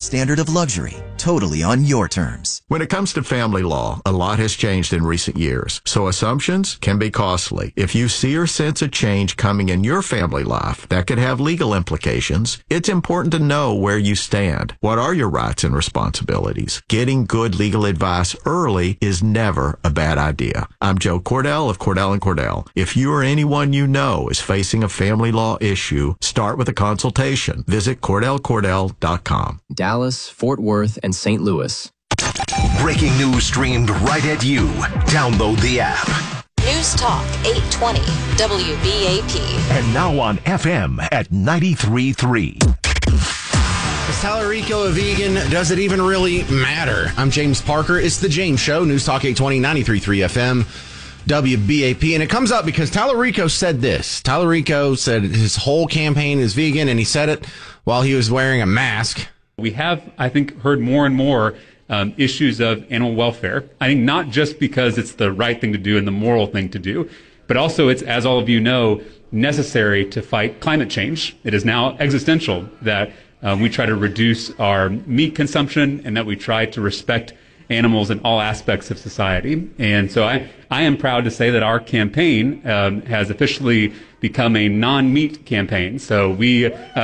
standard of luxury, totally on your terms. When it comes to family law, a lot has changed in recent years, so assumptions can be costly. If you see or sense a change coming in your family life that could have legal implications, it's important to know where you stand. What are your rights and responsibilities? Getting good legal advice early is never a bad idea. I'm Joe Cordell of Cordell & Cordell. If you or anyone you know is facing a family law issue, start with a consultation. Visit CordellCordell.com. Dallas, Fort Worth, and St. Louis. Breaking news streamed right at you. Download the app. News Talk 820 WBAP. And now on FM at 93.3. Is Tallarico a vegan? Does it even really matter? I'm James Parker. It's The James Show, News Talk 820, 93.3 FM, WBAP. And it comes up because Tallarico said this. Tallarico said his whole campaign is vegan, and he said it while he was wearing a mask. We have, I think, heard more and more issues of animal welfare. I think not just because it's the right thing to do and the moral thing to do, but also it's, as all of you know, necessary to fight climate change. It is now existential that we try to reduce our meat consumption and that we try to respect animals in all aspects of society. And so I am proud to say that our campaign has officially become a non-meat campaign. So we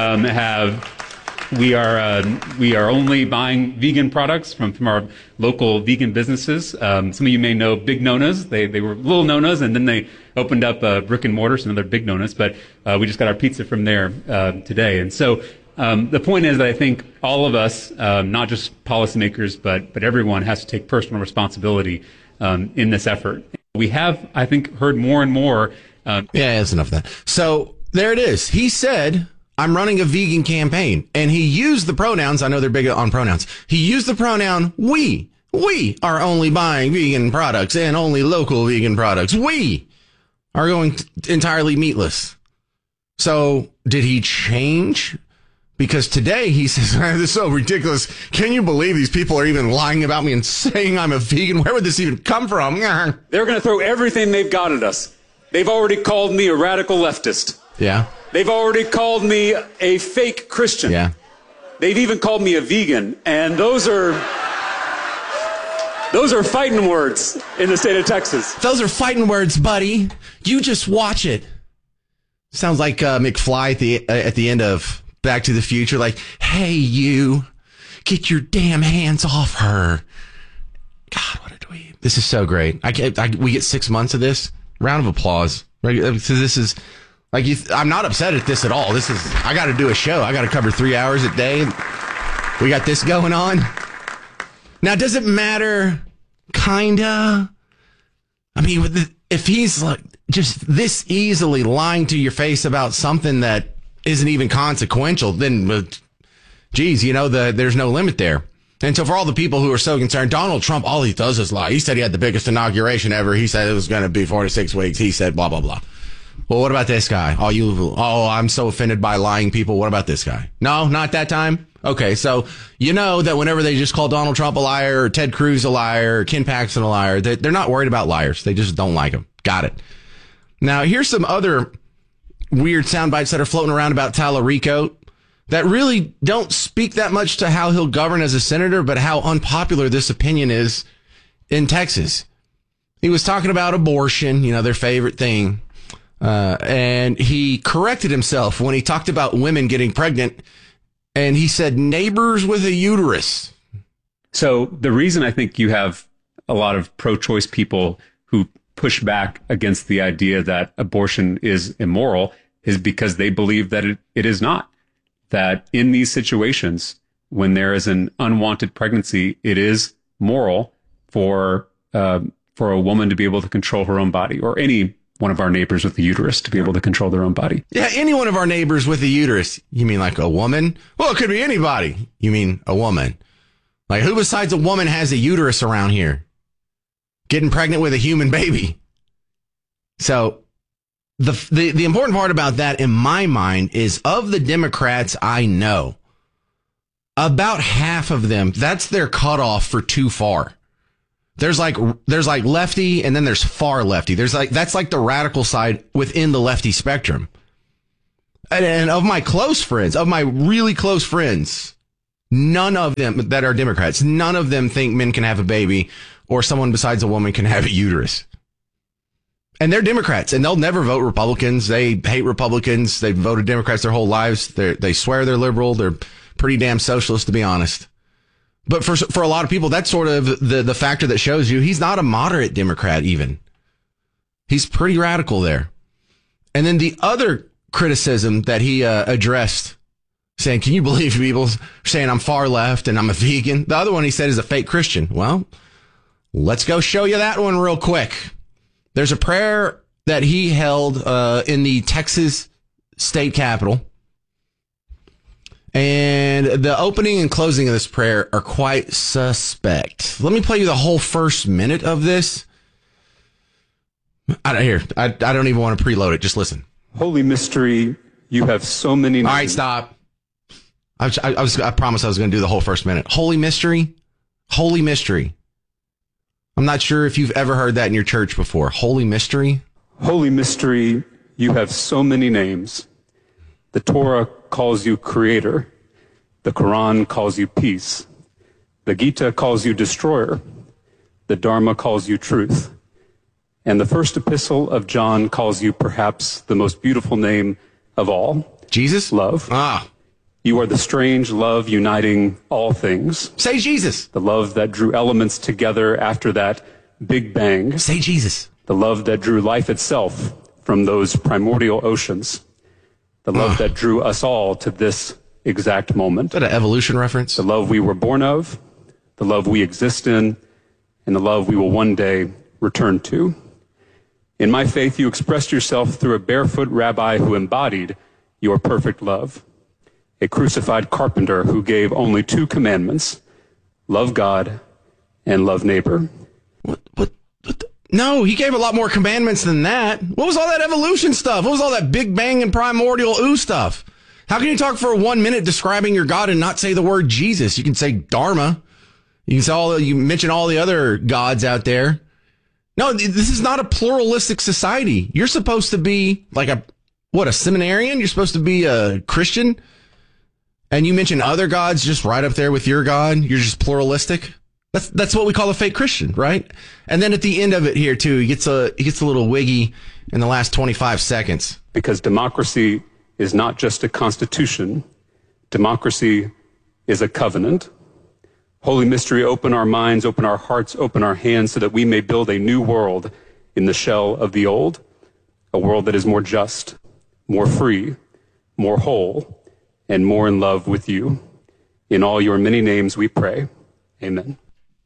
are only buying vegan products from our local vegan businesses. Some of you may know Big Nona's. They were little Nona's, and then they opened up brick and mortar, so another Big Nona's. But we just got our pizza from there today. And so the point is that I think all of us, not just policymakers, but everyone has to take personal responsibility in this effort. We have, I think, heard more and more. Yeah, that's enough of that. So there it is. He said, I'm running a vegan campaign, and he used the pronouns. I know they're big on pronouns. He used the pronoun we. We are only buying vegan products and only local vegan products. We are going entirely meatless. So did he change? Because today he says, this is so ridiculous. Can you believe these people are even lying about me and saying I'm a vegan? Where would this even come from? They're going to throw everything they've got at us. They've already called me a radical leftist. Yeah. They've already called me a fake Christian. Yeah. They've even called me a vegan. And those are fighting words in the state of Texas. Those are fighting words, buddy. You just watch it. Sounds like McFly at the end of Back to the Future. Like, hey, you, get your damn hands off her. God, what a dweeb. This is so great. We get 6 months of this. Round of applause. Right? So this is... Like, I'm not upset at this at all. I got to do a show. I got to cover 3 hours a day. We got this going on. Now, does it matter? Kinda. I mean, if he's like just this easily lying to your face about something that isn't even consequential, then, geez, there's no limit there. And so for all the people who are so concerned, Donald Trump, all he does is lie. He said he had the biggest inauguration ever. He said it was going to be 4 to 6 weeks. He said blah, blah, blah. Well, what about this guy? I'm so offended by lying people. What about this guy? No, not that time. Okay, so you know that whenever they just call Donald Trump a liar or Ted Cruz a liar or Ken Paxton a liar, they're not worried about liars. They just don't like them. Got it. Now, here's some other weird sound bites that are floating around about Tallarico that really don't speak that much to how he'll govern as a senator, but how unpopular this opinion is in Texas. He was talking about abortion, their favorite thing. And he corrected himself when he talked about women getting pregnant, and he said neighbors with a uterus. So the reason I think you have a lot of pro-choice people who push back against the idea that abortion is immoral is because they believe that it is not. That in these situations, when there is an unwanted pregnancy, it is moral for a woman to be able to control her own body, or any one of our neighbors with a uterus to be able to control their own body. Yeah, any one of our neighbors with a uterus. You mean like a woman? Well, it could be anybody. You mean a woman. Like, who besides a woman has a uterus around here? Getting pregnant with a human baby. So the important part about that in my mind is, of the Democrats I know, about half of them, that's their cutoff for too far. There's like lefty, and then there's far lefty. That's like the radical side within the lefty spectrum. And of my close friends, of my really close friends, None of them that are Democrats, none of them think men can have a baby or someone besides a woman can have a uterus. And they're Democrats, and they'll never vote Republicans. They hate Republicans. They've voted Democrats their whole lives. They swear they're liberal. They're pretty damn socialist, to be honest. But for a lot of people, that's sort of the factor that shows you he's not a moderate Democrat even. He's pretty radical there. And then the other criticism that he addressed, saying, can you believe people saying I'm far left and I'm a vegan? The other one he said is a fake Christian. Well, let's go show you that one real quick. There's a prayer that he held in the Texas state capitol. And the opening and closing of this prayer are quite suspect. Let me play you the whole first minute of this. I don't even want to preload it. Just listen. Holy mystery, you have so many names. All right, stop. I promised I was going to do the whole first minute. Holy mystery. Holy mystery. I'm not sure if you've ever heard that in your church before. Holy mystery. Holy mystery, you have so many names. The Torah calls you creator. The Quran calls you peace. The Gita calls you destroyer. The Dharma calls you truth. And the first epistle of John calls you perhaps the most beautiful name of all. Jesus? Love. You are the strange love uniting all things. Say Jesus. The love that drew elements together after that Big Bang. Say Jesus. The love that drew life itself from those primordial oceans. The love that drew us all to this exact moment. Is that an evolution reference? The love we were born of, the love we exist in, and the love we will one day return to. In my faith, you expressed yourself through a barefoot rabbi who embodied your perfect love. A crucified carpenter who gave only 2 commandments, love God and love neighbor. What? No, he gave a lot more commandments than that. What was all that evolution stuff? What was all that Big Bang and primordial stuff? How can you talk for 1 minute describing your God and not say the word Jesus? You can say Dharma. You mention all the other gods out there. No, this is not a pluralistic society. You're supposed to be like a seminarian? You're supposed to be a Christian? And you mention other gods just right up there with your God. You're just pluralistic. That's what we call a fake Christian, right? And then at the end of it here too, he gets a little wiggy in the last 25 seconds. Because democracy is not just a constitution. Democracy is a covenant. Holy mystery, open our minds, open our hearts, open our hands so that we may build a new world in the shell of the old. A world that is more just, more free, more whole, and more in love with you. In all your many names we pray. Amen.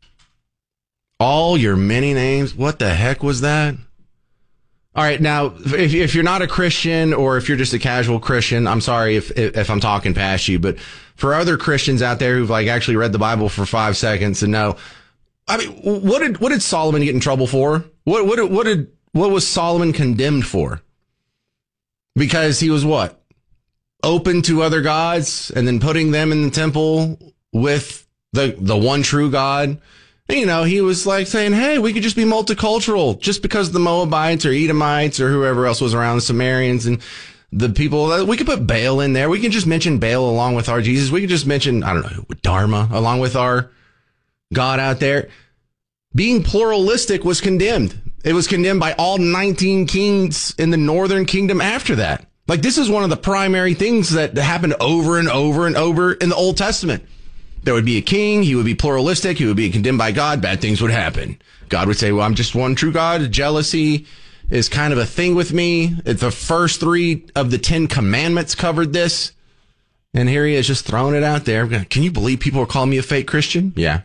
All your many names? What the heck was that? All right, now, if you're not a Christian or if you're just a casual Christian, I'm sorry if I'm talking past you, but for other Christians out there who've actually read the Bible for 5 seconds and know, I mean, what did Solomon get in trouble for? What was Solomon condemned for? Because he was what? Open to other gods and then putting them in the temple with the one true God. You know, he was saying, hey, we could just be multicultural just because the Moabites or Edomites or whoever else was around, the Sumerians and the people. We could put Baal in there. We can just mention Baal along with our Jesus. We could just mention, I don't know, Dharma along with our God out there. Being pluralistic was condemned. It was condemned by all 19 kings in the northern kingdom after that. This is one of the primary things that happened over and over and over in the Old Testament. There would be a king. He would be pluralistic. He would be condemned by God. Bad things would happen. God would say, well, I'm just one true God. Jealousy is kind of a thing with me. The first 3 of the 10 commandments covered this. And here he is just throwing it out there. Can you believe people are calling me a fake Christian? Yeah.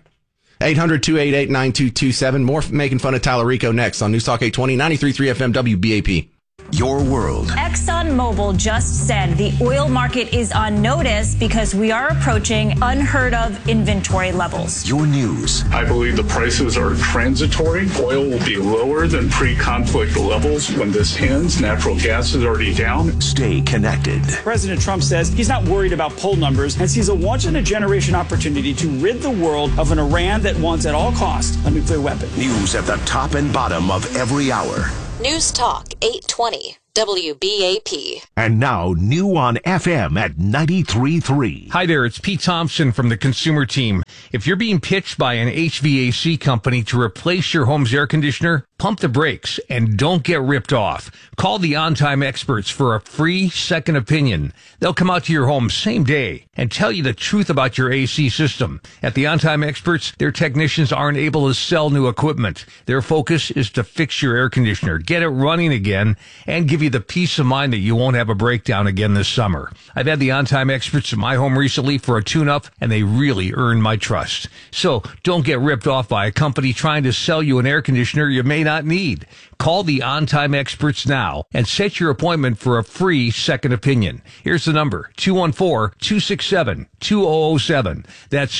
800-288-9227. More making fun of Tallarico next on News Talk 820, 93.3 FM WBAP. Your world. ExxonMobil just said the oil market is on notice because we are approaching unheard of inventory levels. Your news. I believe the prices are transitory. Oil will be lower than pre-conflict levels when this ends. Natural gas is already down. Stay connected. President Trump says he's not worried about poll numbers and sees a once-in-a-generation opportunity to rid the world of an Iran that wants at all costs a nuclear weapon. News at the top and bottom of every hour. News Talk 820 WBAP. And now, new on FM at 93.3. Hi there, it's Pete Thompson from the Consumer Team. If you're being pitched by an HVAC company to replace your home's air conditioner, pump the brakes and don't get ripped off. Call the On Time Experts for a free second opinion. They'll come out to your home same day and tell you the truth about your AC system. At the On Time Experts, their technicians aren't able to sell new equipment. Their focus is to fix your air conditioner, get it running again, and give you the peace of mind that you won't have a breakdown again this summer. I've had the On Time Experts in my home recently for a tune-up, and they really earned my trust. So don't get ripped off by a company trying to sell you an air conditioner you may not need. Call the On Time Experts now and set your appointment for a free second opinion. Here's the number, 214-267-2007. That's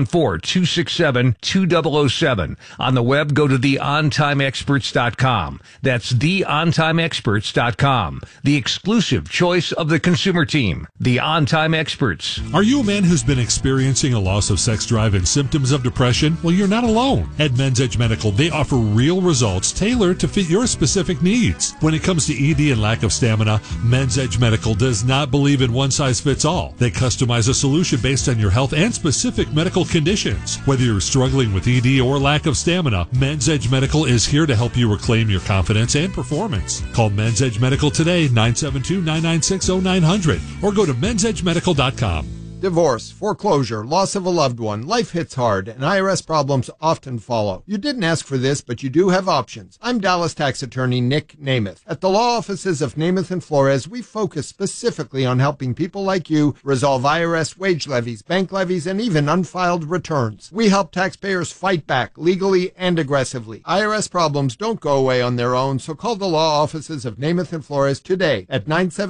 214-267-2007. On the web, go to theontimeexperts.com. That's theontimeexperts.com. The exclusive choice of the Consumer Team, the On Time Experts. Are you a man who's been experiencing a loss of sex drive and symptoms of depression? Well, you're not alone. At Men's Edge Medical, they offer real results tailored to fit your specific needs. When it comes to ED and lack of stamina, Men's Edge Medical does not believe in one size fits all. They customize a solution based on your health and specific medical conditions. Whether you're struggling with ED or lack of stamina, Men's Edge Medical is here to help you reclaim your confidence and performance. Call Men's Edge Medical today, 972-996-0900, or go to mensedgemedical.com. Divorce, foreclosure, loss of a loved one, life hits hard, and IRS problems often follow. You didn't ask for this, but you do have options. I'm Dallas tax attorney Nick Namath. At the law offices of Namath and Flores, we focus specifically on helping people like you resolve IRS wage levies, bank levies, and even unfiled returns. We help taxpayers fight back legally and aggressively. IRS problems don't go away on their own, so call the law offices of Namath and Flores today at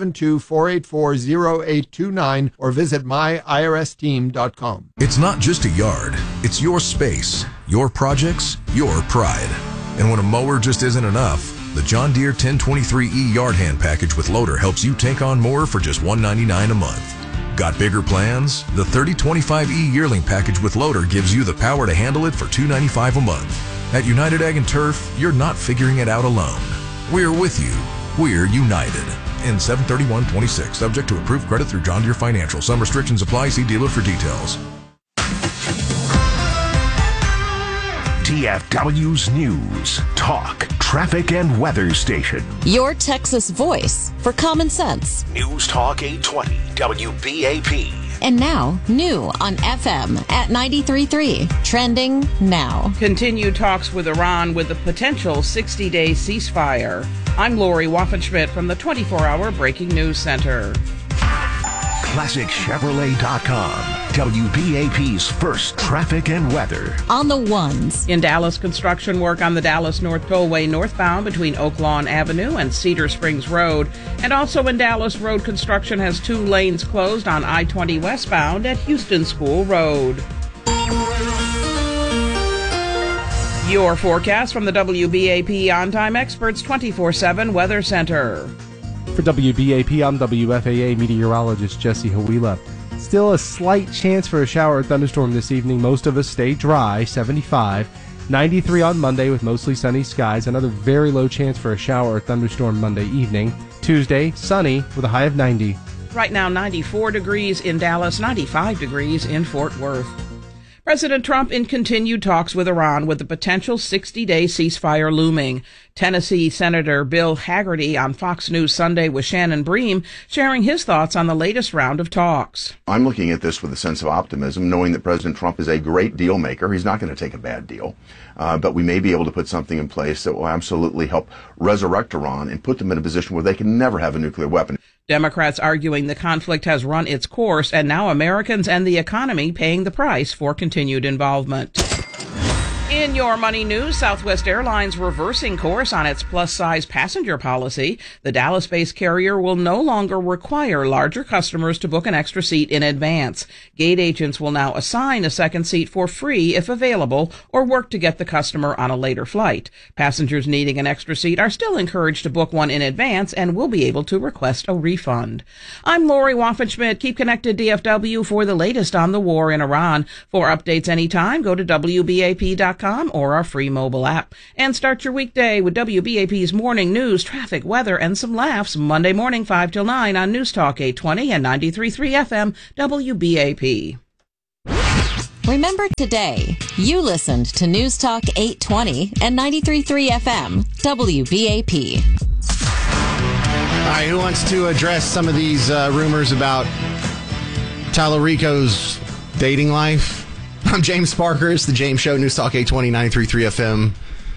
972-484-0829 or visit IRSteam.com. It's not just a yard. It's your space, your projects, your pride. And when a mower just isn't enough, the John Deere 1023E Yard Hand Package with Loader helps you take on more for just $199 a month. Got bigger plans? The 3025E Yearling Package with Loader gives you the power to handle it for $295 a month. At United Ag and Turf, you're not figuring it out alone. We're with you. We're united. In 7/31/26, subject to approved credit through John Deere Financial. Some restrictions apply. See dealer for details. TFW's News, Talk, Traffic, and Weather Station. Your Texas voice for common sense. News Talk 820 WBAP. And now, new on FM at 93.3. Trending now. Continued talks with Iran with a potential 60-day ceasefire. I'm Lori Waffenschmidt from the 24-hour Breaking News Center. ClassicChevrolet.com. WBAP's first traffic and weather. On the ones. In Dallas, construction work on the Dallas North Tollway northbound between Oak Lawn Avenue and Cedar Springs Road. And also in Dallas, road construction has 2 lanes closed on I-20 westbound at Houston School Road. Your forecast from the WBAP On Time Experts 24/7 Weather Center. For WBAP, I'm WFAA meteorologist Jesse Hawila. Still a slight chance for a shower or thunderstorm this evening. Most of us stay dry, 75. 93 on Monday with mostly sunny skies. Another very low chance for a shower or thunderstorm Monday evening. Tuesday, sunny with a high of 90. Right now, 94 degrees in Dallas, 95 degrees in Fort Worth. President Trump in continued talks with Iran with the potential 60-day ceasefire looming. Tennessee Senator Bill Hagerty on Fox News Sunday with Shannon Bream sharing his thoughts on the latest round of talks. I'm looking at this with a sense of optimism, knowing that President Trump is a great deal maker. He's not going to take a bad deal. But we may be able to put something in place that will absolutely help resurrect Iran and put them in a position where they can never have a nuclear weapon. Democrats arguing the conflict has run its course and now Americans and the economy paying the price for continued involvement. In your money news, Southwest Airlines reversing course on its plus-size passenger policy. The Dallas-based carrier will no longer require larger customers to book an extra seat in advance. Gate agents will now assign a second seat for free if available or work to get the customer on a later flight. Passengers needing an extra seat are still encouraged to book one in advance and will be able to request a refund. I'm Lori Waffenschmidt. Keep connected DFW for the latest on the war in Iran. For updates anytime, go to WBAP.com WBAP.com or our free mobile app. And start your weekday with WBAP's morning news, traffic, weather, and some laughs Monday morning 5 till 9 on News Talk 820 and 93.3 FM WBAP. Remember today, you listened to News Talk 820 and 93.3 FM WBAP. All right, who wants to address some of these rumors about Tallarico's dating life? I'm James Parker. It's the James Show, News Talk 820, 93.3 FM,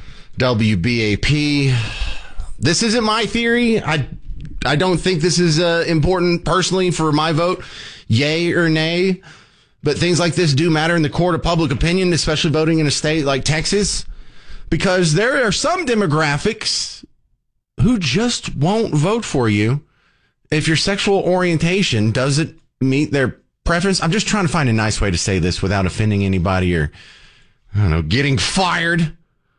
WBAP. This isn't my theory. I don't think this is important personally for my vote, yay or nay. But things like this do matter in the court of public opinion, especially voting in a state like Texas, because there are some demographics who just won't vote for you if your sexual orientation doesn't meet their preference. I'm just trying to find a nice way to say this without offending anybody or, I don't know, getting fired.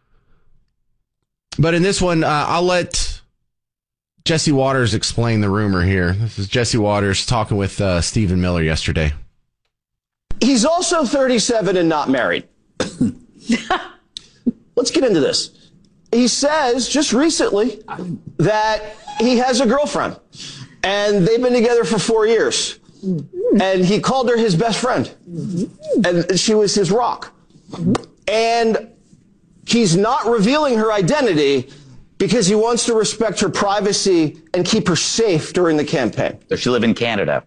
But in this one, I'll let Jesse Waters explain the rumor here. This is Jesse Waters talking with Stephen Miller yesterday. He's also 37 and not married. Let's get into this. He says just recently that he has a girlfriend and they've been together for 4 years. And he called her his best friend. And she was his rock. And he's not revealing her identity because he wants to respect her privacy and keep her safe during the campaign. Does she live in Canada?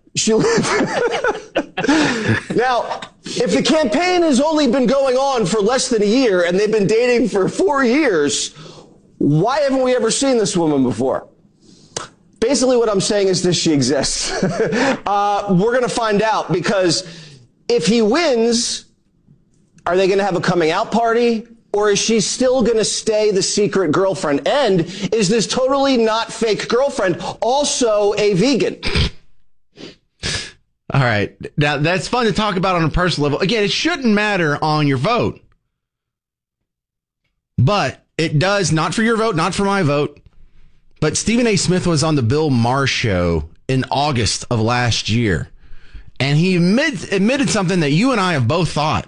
Now, if the campaign has only been going on for less than a year and they've been dating for 4 years, why haven't we ever seen this woman before? Basically, what I'm saying is this: she exists. We're going to find out, because if he wins, are they going to have a coming out party? Or is she still going to stay the secret girlfriend? And is this totally not fake girlfriend also a vegan? All right. Now, that's fun to talk about on a personal level. Again, it shouldn't matter on your vote. But it does, not for your vote, not for my vote. But Stephen A. Smith was on the Bill Maher show in August of last year. And he admitted something that you and I have both thought.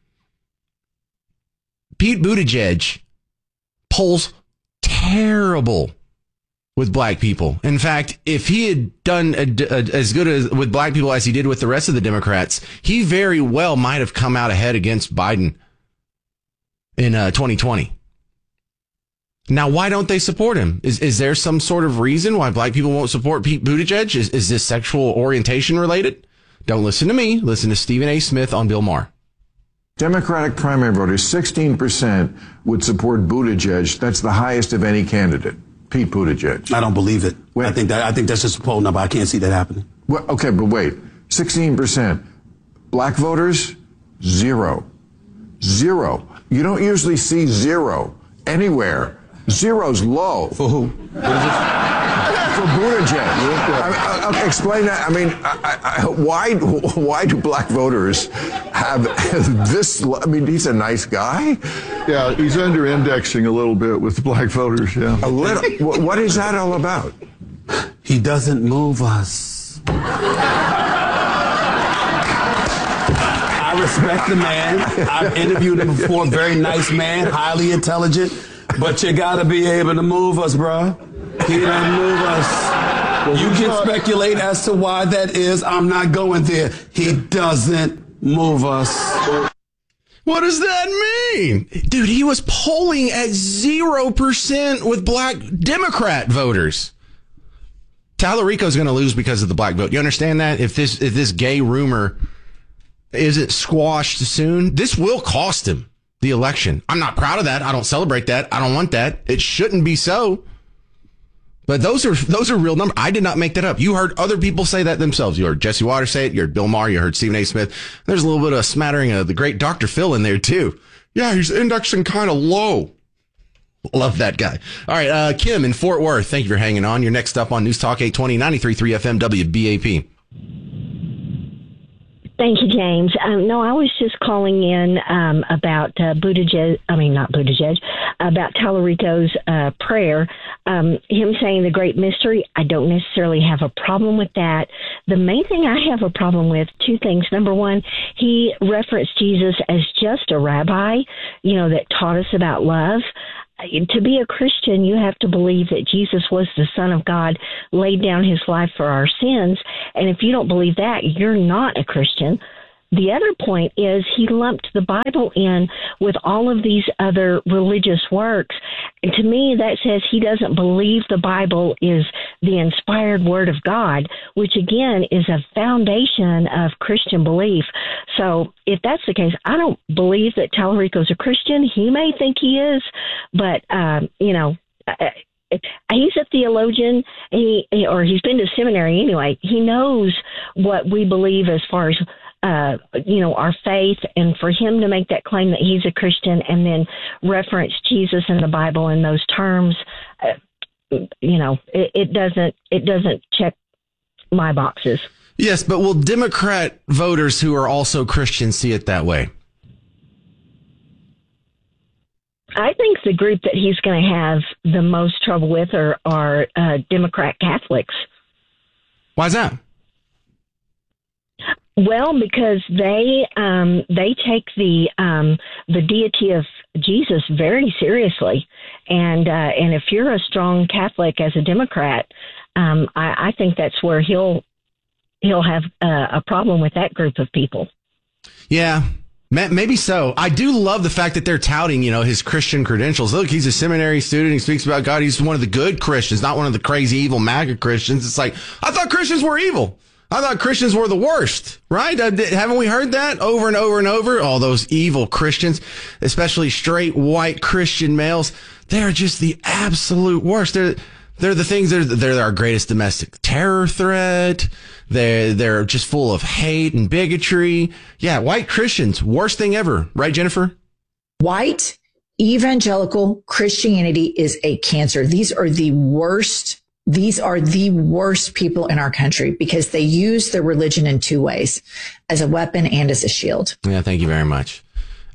Pete Buttigieg polls terrible with black people. In fact, if he had done as good with black people as he did with the rest of the Democrats, he very well might have come out ahead against Biden in 2020. Now, why don't they support him? Is there some sort of reason why black people won't support Pete Buttigieg? Is this sexual orientation related? Don't listen to me. Listen to Stephen A. Smith on Bill Maher. Democratic primary voters, 16% would support Buttigieg. That's the highest of any candidate. Pete Buttigieg. I don't believe it. I think that's just a poll number. I can't see that happening. Well, okay, but wait. 16%. Black voters, 0. 0. You don't usually see 0 anywhere. 0's low. For who? For Buttigieg. Okay, explain that. I mean, why do black voters have this? I mean, he's a nice guy. Yeah, he's under-indexing a little bit with black voters, yeah. A little? What is that all about? He doesn't move us. I respect the man. I've interviewed him before. Very nice man, highly intelligent. But you gotta be able to move us, bro. He doesn't move us. Well, you can speculate as to why that is. I'm not going there. He doesn't move us. What does that mean? Dude, he was polling at 0% with black Democrat voters. Tallarico's going to lose because of the black vote. You understand that? If this gay rumor isn't squashed soon, this will cost him the election. I'm not proud of that. I don't celebrate that. I don't want that. It shouldn't be so. But those are real numbers. I did not make that up. You heard other people say that themselves. You heard Jesse Waters say it. You heard Bill Maher. You heard Stephen A. Smith. There's a little bit of a smattering of the great Dr. Phil in there, too. Yeah, he's indexing kind of low. Love that guy. All right, Kim in Fort Worth, thank you for hanging on. You're next up on News Talk 820, 93.3 FM, WBAP. Thank you, James. No, I was just calling in about about Tallarico's prayer. Him saying the great mystery, I don't necessarily have a problem with that. The main thing I have a problem with, two things. Number one, he referenced Jesus as just a rabbi. that taught us about love. To be a Christian, you have to believe that Jesus was the Son of God, laid down his life for our sins. And if you don't believe that, you're not a Christian. The other point is he lumped the Bible in with all of these other religious works. And to me, that says he doesn't believe the Bible is the inspired word of God, which again is a foundation of Christian belief. So if that's the case, I don't believe that Tallarico's a Christian. He may think he is, but, he's a theologian, or he's been to seminary anyway. He knows what we believe as far as our faith, and for him to make that claim that he's a Christian and then reference Jesus in the Bible in those terms, it doesn't check my boxes. Yes, but will Democrat voters who are also Christians see it that way? I think the group that he's going to have the most trouble with are Democrat Catholics. Why is that? Well, because they take the deity of Jesus very seriously, and if you're a strong Catholic as a Democrat, I think that's where he'll have a problem with that group of people. Yeah. Maybe so. I do love the fact that they're touting, his Christian credentials. Look, he's a seminary student. He speaks about God. He's one of the good Christians, not one of the crazy, evil MAGA Christians. It's like, I thought Christians were evil. I thought Christians were the worst, right? Haven't we heard that over and over and over? All those evil Christians, especially straight white Christian males, they're just the absolute worst. They're the things, they're our greatest domestic terror threat. They're just full of hate and bigotry. Yeah, white Christians, worst thing ever. Right, Jennifer? White evangelical Christianity is a cancer. These are the worst people in our country because they use their religion in two ways, as a weapon and as a shield. Yeah, thank you very much.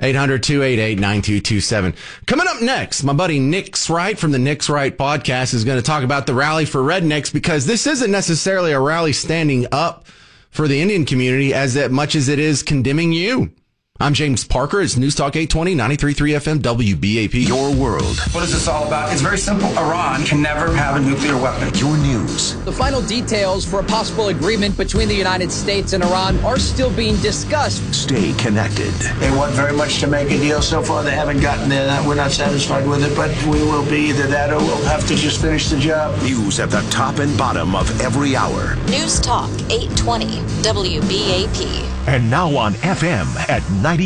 800-288-9227. Coming up next, my buddy Nick's Right from the Nick's Right podcast is going to talk about the Rally for Rednecks, because this isn't necessarily a rally standing up for the Indian community as much as it is condemning you. I'm James Parker. It's News Talk 820, 93.3 FM, WBAP. Your world. What is this all about? It's very simple. Iran can never have a nuclear weapon. Your news. The final details for a possible agreement between the United States and Iran are still being discussed. Stay connected. They want very much to make a deal. So far, they haven't gotten there. We're not satisfied with it, but we will be either that or we'll have to just finish the job. News at the top and bottom of every hour. News Talk 820 WBAP. And now on FM at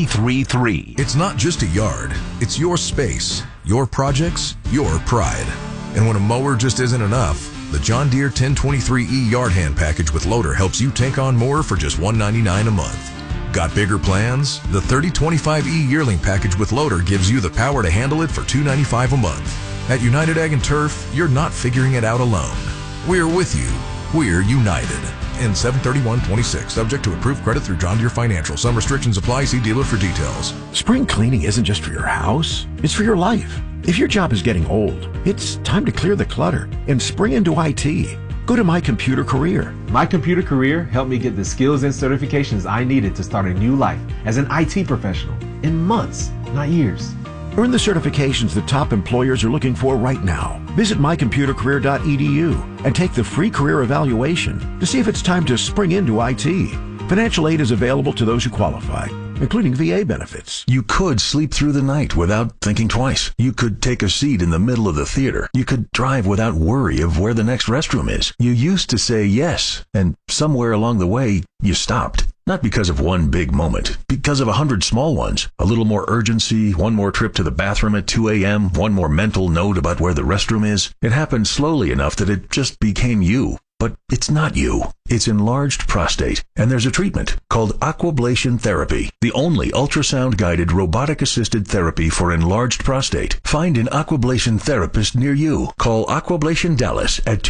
93.3. It's not just a yard. It's your space, your projects, your pride. And when a mower just isn't enough, the John Deere 1023E Yard Hand Package with Loader helps you take on more for just $199 a month. Got bigger plans? The 3025E Yearling Package with Loader gives you the power to handle it for $295 a month. At United Ag and Turf, you're not figuring it out alone. We're with you. We're united. In 7/31/26, subject to approved credit through John Deere Financial. Some restrictions apply. See dealer for details. Spring cleaning isn't just for your house, it's for your life. If your job is getting old, it's time to clear the clutter and spring into IT. Go to My Computer Career. My Computer Career helped me get the skills and certifications I needed to start a new life as an IT professional in months, not years. Earn the certifications that top employers are looking for right now. Visit mycomputercareer.edu and take the free career evaluation to see if it's time to spring into IT. Financial aid is available to those who qualify, including VA benefits. You could sleep through the night without thinking twice. You could take a seat in the middle of the theater. You could drive without worry of where the next restroom is. You used to say yes, and somewhere along the way, you stopped. Not because of one big moment, because of 100 small ones. A little more urgency, one more trip to the bathroom at 2 a.m., one more mental note about where the restroom is. It happened slowly enough that it just became you. But it's not you. It's enlarged prostate, and there's a treatment called aquablation therapy, the only ultrasound-guided robotic-assisted therapy for enlarged prostate. Find an aquablation therapist near you. Call Aquablation Dallas at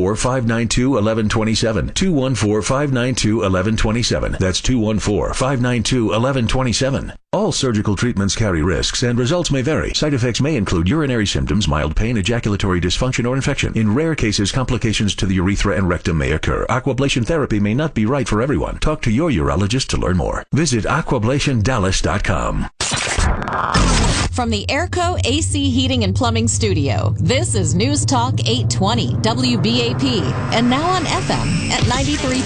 214-592-1127. 214-592-1127. That's 214-592-1127. All surgical treatments carry risks, and results may vary. Side effects may include urinary symptoms, mild pain, ejaculatory dysfunction, or infection. In rare cases, complications to the urethra and rectum may occur. Aquablation therapy may not be right for everyone. Talk to your urologist to learn more. Visit aquablationdallas.com. from the Airco AC Heating and Plumbing Studio, this is News Talk 820 WBAP, and now on FM at 93.3.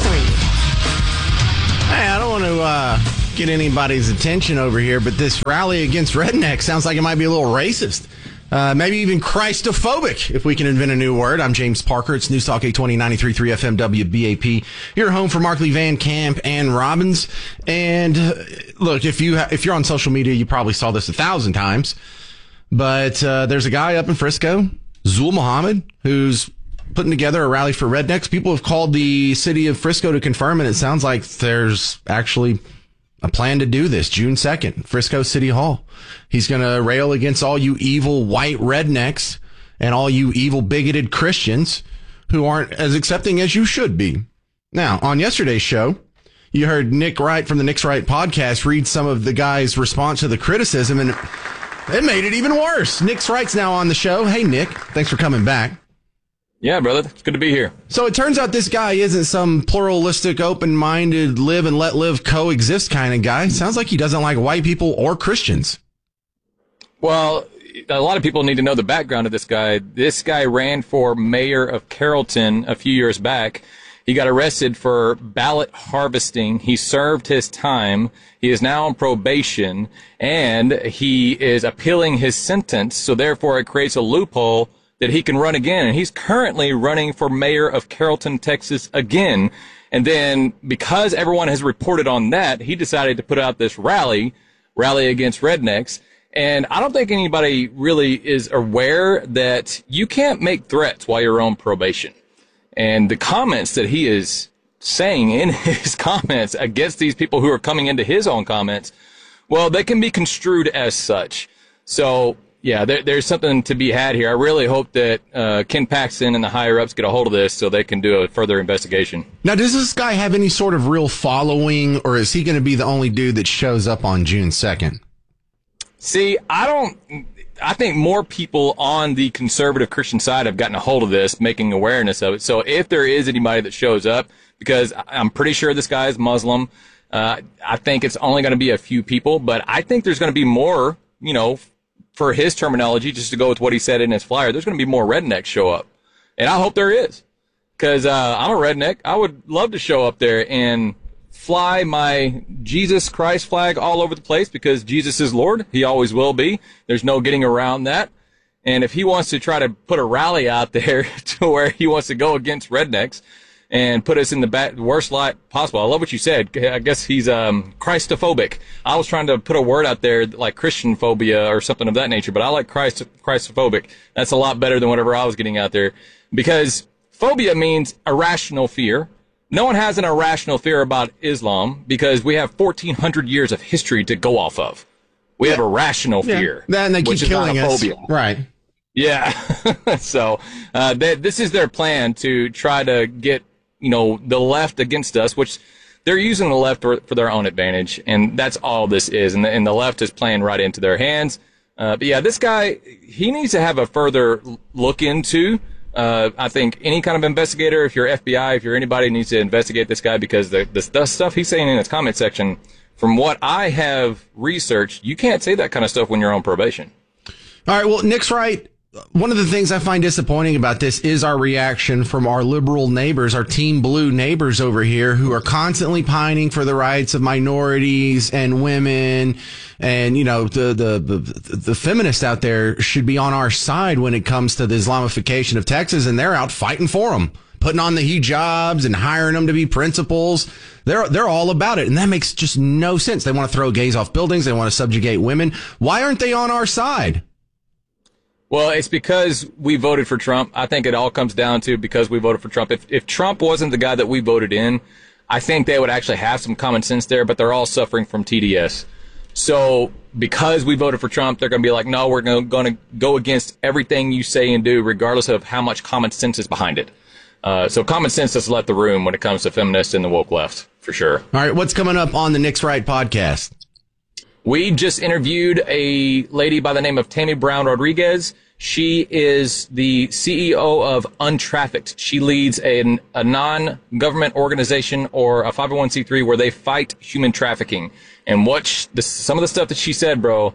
Hey, I don't want to get anybody's attention over here, but this rally against rednecks sounds like it might be a little racist. Maybe even Christophobic, if we can invent a new word. I'm James Parker. It's News Talk 820, 93.3 FM WBAP. You're home for Markley, Van Camp, and Robbins. And look, if you're on social media, you probably saw this 1,000 times. But there's a guy up in Frisco, Zul Muhammad, who's putting together a rally for rednecks. People have called the city of Frisco to confirm, and it sounds like there's actually a plan to do this June 2nd, Frisco City Hall. He's going to rail against all you evil white rednecks and all you evil bigoted Christians who aren't as accepting as you should be. Now, on yesterday's show, you heard Nick Wright from the Nick's Right podcast read some of the guy's response to the criticism, and it made it even worse. Nick Wright's now on the show. Hey, Nick, thanks for coming back. Yeah, brother. It's good to be here. So it turns out this guy isn't some pluralistic, open-minded, live and let live coexist kind of guy. Sounds like he doesn't like white people or Christians. Well, a lot of people need to know the background of this guy. This guy ran for mayor of Carrollton a few years back. He got arrested for ballot harvesting. He served his time. He is now on probation, and he is appealing his sentence. So therefore, it creates a loophole that he can run again. And he's currently running for mayor of Carrollton, Texas again. And then because everyone has reported on that, he decided to put out this rally against rednecks. And I don't think anybody really is aware that you can't make threats while you're on probation. And the comments that he is saying in his comments against these people who are coming into his own comments, well, they can be construed as such. So yeah, there's something to be had here. I really hope that Ken Paxton and the higher-ups get a hold of this so they can do a further investigation. Now, does this guy have any sort of real following, or is he going to be the only dude that shows up on June 2nd? See, I think more people on the conservative Christian side have gotten a hold of this, making awareness of it. So if there is anybody that shows up, because I'm pretty sure this guy is Muslim, I think it's only going to be a few people, but I think there's going to be more, for his terminology, just to go with what he said in his flyer, there's going to be more rednecks show up. And I hope there is, because I'm a redneck. I would love to show up there and fly my Jesus Christ flag all over the place, because Jesus is Lord. He always will be. There's no getting around that. And if he wants to try to put a rally out there to where he wants to go against rednecks and put us in the worst light possible. I love what you said. I guess he's Christophobic. I was trying to put a word out there like Christian phobia or something of that nature, but I like Christophobic. That's a lot better than whatever I was getting out there, because phobia means irrational fear. No one has an irrational fear about Islam because we have 1,400 years of history to go off of. We have irrational fear. And they keep killing us. Phobia. Right. Yeah. So this is their plan to try to get the left against us, which they're using the left for their own advantage, and that's all this is. And the left is playing right into their hands. But yeah, this guy, he needs to have a further look into. I think any kind of investigator, if you're FBI, if you're anybody, needs to investigate this guy, because the stuff he's saying in his comment section, from what I have researched, you can't say that kind of stuff when you're on probation. All right. Well, Nick's right. One of the things I find disappointing about this is our reaction from our liberal neighbors, our Team Blue neighbors over here, who are constantly pining for the rights of minorities and women. And, the feminists out there should be on our side when it comes to the Islamification of Texas, and they're out fighting for them, putting on the hijabs and hiring them to be principals. They're all about it. And that makes just no sense. They want to throw gays off buildings. They want to subjugate women. Why aren't they on our side? Well, it's because we voted for Trump. I think it all comes down to because we voted for Trump. If Trump wasn't the guy that we voted in, I think they would actually have some common sense there, but they're all suffering from TDS. So because we voted for Trump, they're going to be like, no, we're going to go against everything you say and do, regardless of how much common sense is behind it. So common sense has left the room when it comes to feminists and the woke left, for sure. All right, what's coming up on the Nick's Right podcast? We just interviewed a lady by the name of Tammy Brown Rodriguez. She is the CEO of Untrafficked. She leads a non-government organization, or a 501c3, where they fight human trafficking. And some of the stuff that she said, bro,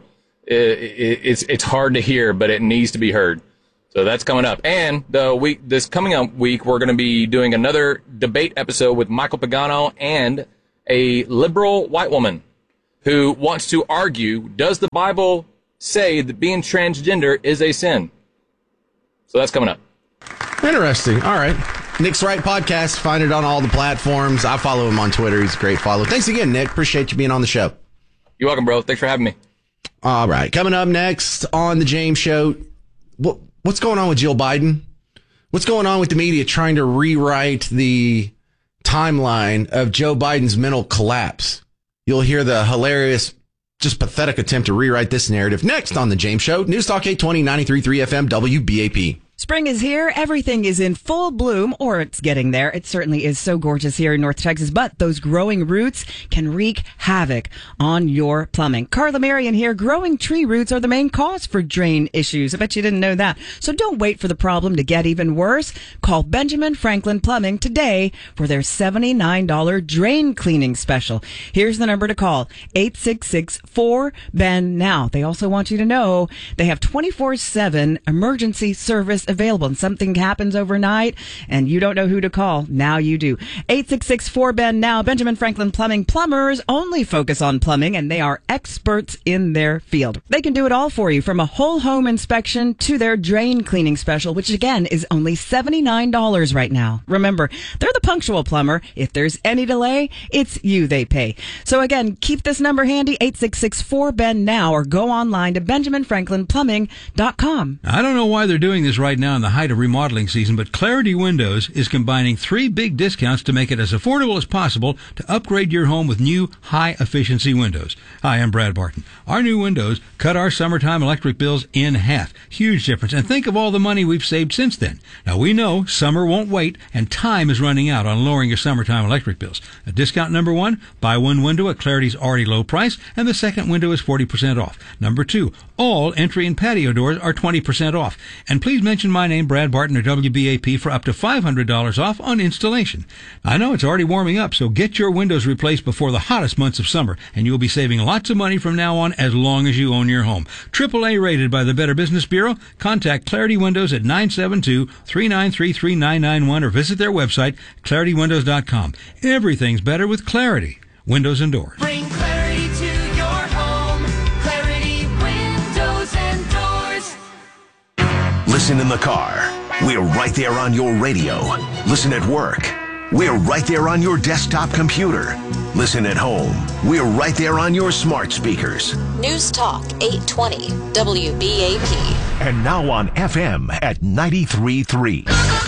it's hard to hear, but it needs to be heard. So that's coming up. And this coming up week, we're going to be doing another debate episode with Michael Pagano and a liberal white woman who wants to argue, does the Bible say that being transgender is a sin? So that's coming up. Interesting. All right. Nick's Right Podcast. Find it on all the platforms. I follow him on Twitter. He's a great follow. Thanks again, Nick. Appreciate you being on the show. You're welcome, bro. Thanks for having me. All right. Coming up next on the James Show, what's going on with Jill Biden? What's going on with the media trying to rewrite the timeline of Joe Biden's mental collapse? You'll hear the hilarious, just pathetic attempt to rewrite this narrative next on the James Show. News Talk 820, 93.3 FM, WBAP. Spring is here. Everything is in full bloom, or it's getting there. It certainly is so gorgeous here in North Texas, but those growing roots can wreak havoc on your plumbing. Carla Marion here. Growing tree roots are the main cause for drain issues. I bet you didn't know that. So don't wait for the problem to get even worse. Call Benjamin Franklin Plumbing today for their $79 drain cleaning special. Here's the number to call, 866-4BEN-NOW. They also want you to know they have 24/7 emergency service available, and something happens overnight and you don't know who to call. Now you do. 866-4BEN-NOW. Benjamin Franklin Plumbing. Plumbers only focus on plumbing, and they are experts in their field. They can do it all for you, from a whole home inspection to their drain cleaning special, which again is only $79 right now. Remember, they're the punctual plumber. If there's any delay, it's you they pay. So again, keep this number handy, 866-4BEN-NOW, or go online to BenjaminFranklinPlumbing.com. I don't know why they're doing this right now in the height of remodeling season, but Clarity Windows is combining 3 big discounts to make it as affordable as possible to upgrade your home with new high-efficiency windows. Hi, I'm Brad Barton. Our new windows cut our summertime electric bills in half. Huge difference. And think of all the money we've saved since then. Now, we know summer won't wait, and time is running out on lowering your summertime electric bills. Discount number 1, buy one window at Clarity's already low price, and the second window is 40% off. Number 2, all entry and patio doors are 20% off. And please mention my name, Brad Barton, or WBAP, for up to $500 off on installation. I know it's already warming up, so get your windows replaced before the hottest months of summer, and you'll be saving lots of money from now on as long as you own your home. AAA rated by the Better Business Bureau. Contact Clarity Windows at 972-393-3991 or visit their website, ClarityWindows.com. Everything's better with Clarity Windows and Doors. Bring clarity to your home. Clarity Windows and Doors. Listen in the car. We're right there on your radio. Listen at work. We're right there on your desktop computer. Listen at home. We're right there on your smart speakers. News Talk 820 WBAP. And now on FM at 93.3.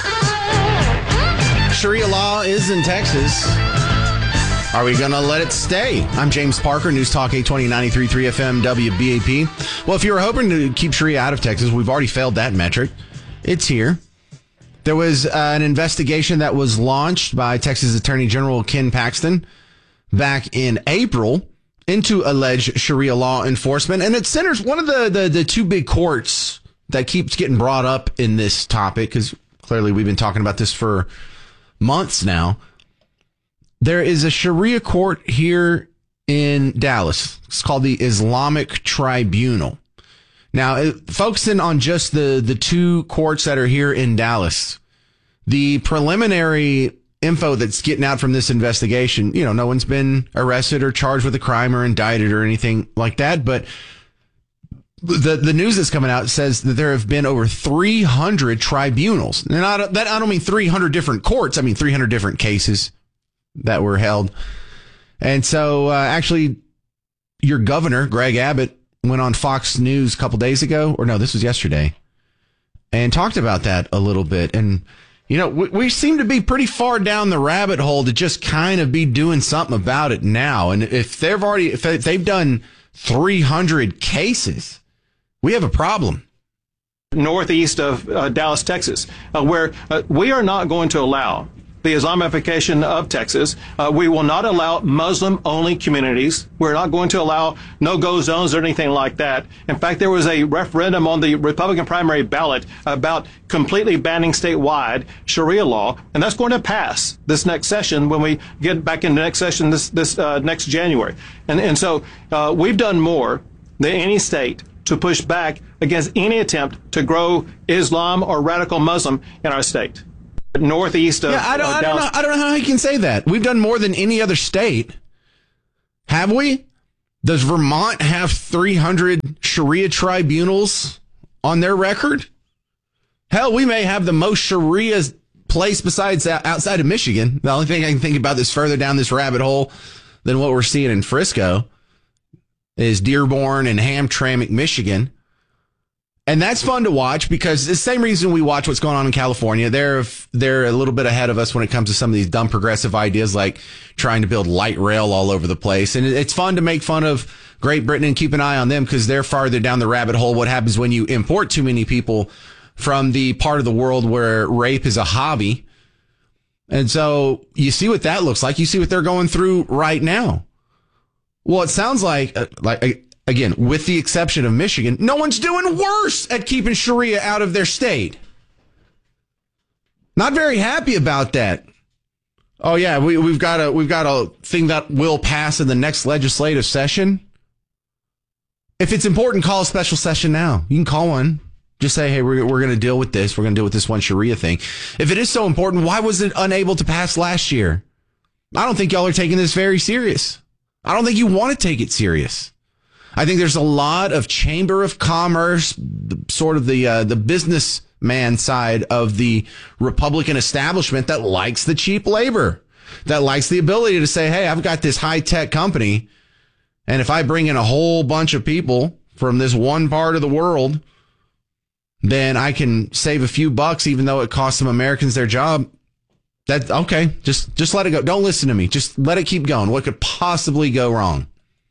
Sharia law is in Texas. Are we going to let it stay? I'm James Parker, News Talk 820, 93.3 FM, WBAP. Well, if you were hoping to keep Sharia out of Texas, we've already failed that metric. It's here. There was an investigation that was launched by Texas Attorney General Ken Paxton back in April into alleged Sharia law enforcement. And it centers one of the 2 big courts that keeps getting brought up in this topic, because clearly we've been talking about this for months now. There is a Sharia court here in Dallas. It's called the Islamic Tribunal. Now, focusing on just the 2 courts that are here in Dallas, the preliminary info that's getting out from this investigation, no one's been arrested or charged with a crime or indicted or anything like that. But the news that's coming out says that there have been over 300 tribunals. And I don't mean 300 different courts. I mean 300 different cases that were held. And so actually, your governor, Greg Abbott, went on Fox News a couple days ago, or no, this was yesterday, and talked about that a little bit. And, we seem to be pretty far down the rabbit hole to just kind of be doing something about it now. And if they've done 300 cases, we have a problem. Northeast of Dallas, Texas, where we are not going to allow the Islamification of Texas. We will not allow Muslim-only communities. We're not going to allow no-go zones or anything like that. In fact, there was a referendum on the Republican primary ballot about completely banning statewide Sharia law, and that's going to pass this next session when we get back into next session this next January. And so we've done more than any state to push back against any attempt to grow Islam or radical Muslim in our state. Northeast of I don't Dallas. know how you can say that. We've done more than any other state. Have we? Does Vermont have 300 Sharia tribunals on their record? Hell, we may have the most Sharia place besides outside of Michigan. The only thing I can think about that's further down this rabbit hole than what we're seeing in Frisco is Dearborn and Hamtramck, Michigan. And that's fun to watch because it's the same reason we watch what's going on in California. They're a little bit ahead of us when it comes to some of these dumb progressive ideas like trying to build light rail all over the place. And it's fun to make fun of Great Britain and keep an eye on them because they're farther down the rabbit hole. What happens when you import too many people from the part of the world where rape is a hobby? And so you see what that looks like. You see what they're going through right now. Well, it sounds like again, with the exception of Michigan, no one's doing worse at keeping Sharia out of their state. Not very happy about that. Oh yeah, we've got a thing that will pass in the next legislative session. If it's important, call a special session now. You can call one. Just say, hey, we're going to deal with this. We're going to deal with this one Sharia thing. If it is so important, why was it unable to pass last year? I don't think y'all are taking this very serious. I don't think you want to take it serious. I think there's a lot of Chamber of Commerce, sort of the businessman side of the Republican establishment that likes the cheap labor, that likes the ability to say, hey, I've got this high-tech company, and if I bring in a whole bunch of people from this one part of the world, then I can save a few bucks even though it costs some Americans their job. That okay, just let it go. Don't listen to me. Just let it keep going. What could possibly go wrong?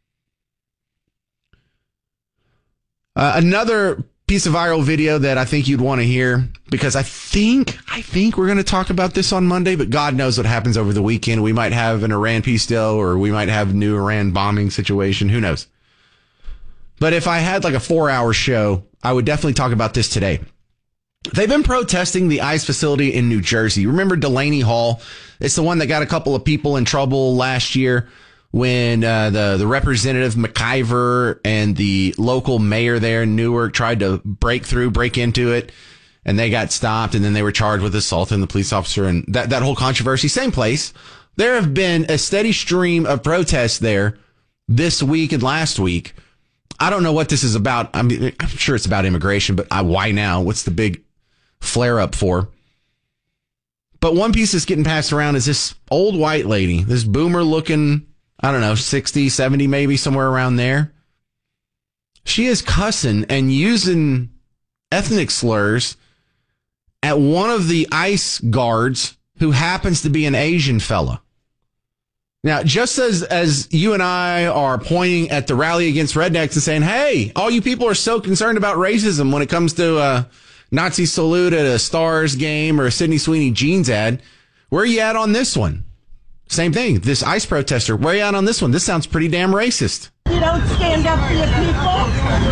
Another piece of viral video that I think you'd want to hear, because I think we're going to talk about this on Monday, but God knows what happens over the weekend. We might have an Iran peace deal, or we might have a new Iran bombing situation. Who knows? But if I had like a 4-hour show, I would definitely talk about this today. They've been protesting the ICE facility in New Jersey. Remember Delaney Hall? It's the one that got a couple of people in trouble last year when the representative McIver and the local mayor there in Newark tried to break into it, and they got stopped, and then they were charged with assaulting the police officer, and that whole controversy. Same place. There have been a steady stream of protests there this week and last week. I don't know what this is about. I mean, I'm sure it's about immigration, but why now? What's the big flare up for? But one piece that's getting passed around is this old white lady, this boomer looking, I don't know, 60, 70 maybe, somewhere around there. She is cussing and using ethnic slurs at one of the ICE guards who happens to be an Asian fella. Now, just as you and I are pointing at the rally against rednecks and saying, hey, all you people are so concerned about racism when it comes to Nazi salute at a Stars game or a Sydney Sweeney jeans ad, where are you at on this one? Same thing. This ICE protester, where are you at on this one? This sounds pretty damn racist. You don't stand up for your people?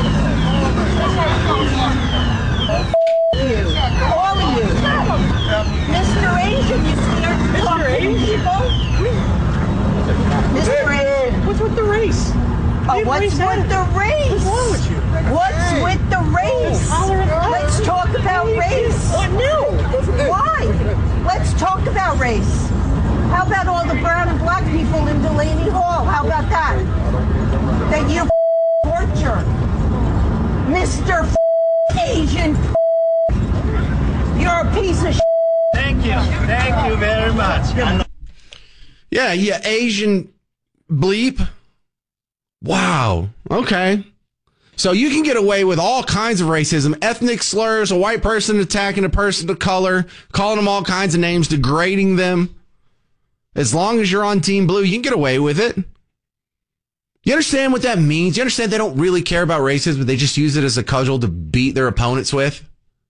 You. All of you. Mr. Asian, you scared to talk to people? Mr. Asian. What's with the race? Oh, what's with the race? What's wrong with you? What's with the race? Let's talk about race. No. Why? Let's talk about race. How about all the brown and black people in Delaney Hall? How about that? That you torture. Mr. Asian. You're a piece of Thank you. Thank you very much. Yeah, Asian bleep. Wow. Okay. So you can get away with all kinds of racism, ethnic slurs, a white person attacking a person of color, calling them all kinds of names, degrading them. As long as you're on Team Blue, you can get away with it. You understand what that means? You understand they don't really care about racism, but they just use it as a cudgel to beat their opponents with?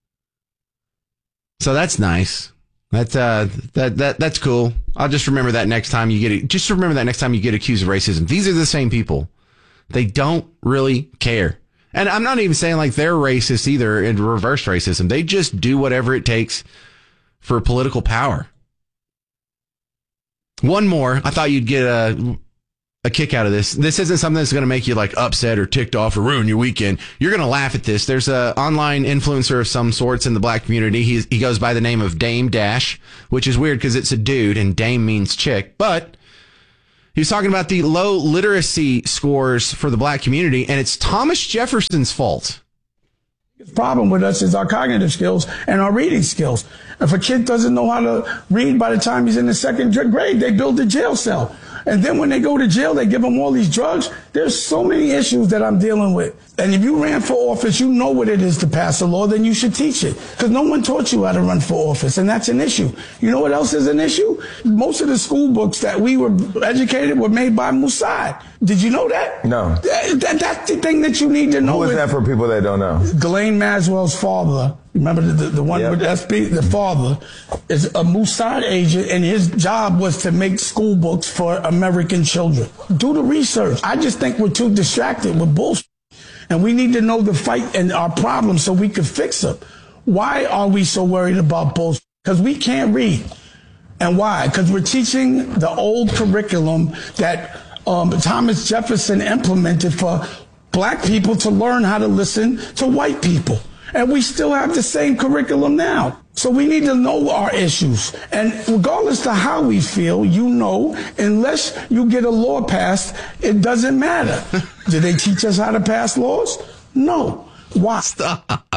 So that's nice. That's cool. I'll just remember that next time you get just remember that next time you get accused of racism. These are the same people. They don't really care. And I'm not even saying like they're racist either in reverse racism. They just do whatever it takes for political power. One more. I thought you'd get a a kick out of this. This isn't something that's going to make you like upset or ticked off or ruin your weekend. You're going to laugh at this. There's a online influencer of some sorts in the black community. He goes by the name of Dame Dash, which is weird because it's a dude and Dame means chick. But he was talking about the low literacy scores for the black community, and it's Thomas Jefferson's fault. The problem with us is our cognitive skills and our reading skills. If a kid doesn't know how to read by the time he's in the second grade, they build a jail cell. And then when they go to jail, they give them all these drugs. There's so many issues that I'm dealing with. And if you ran for office, you know what it is to pass a law, then you should teach it. Because no one taught you how to run for office, and that's an issue. You know what else is an issue? Most of the school books that we were educated were made by Mossad. Did you know that? No. That's the thing that you need to know. Who is that for people that don't know? Ghislaine Maxwell's father, remember the one with SB, the father, is a Mossad agent, and his job was to make school books for American children. Do the research. I just think we're too distracted with bullshit. And we need to know the fight and our problems so we can fix them. Why are we so worried about bullshit? Because we can't read. And why? Because we're teaching the old curriculum that Thomas Jefferson implemented for black people to learn how to listen to white people. And we still have the same curriculum now. So we need to know our issues. And regardless of how we feel, you know, unless you get a law passed, it doesn't matter. Did they teach us how to pass laws? No. Why? Stop.